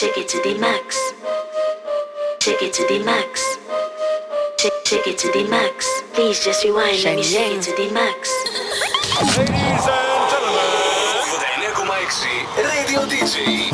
Take it to the max. Take it to the max. Take it to the max. Please just rewind. Let me take it to the max. Ladies and gentlemen, 89,6 Radio DJ.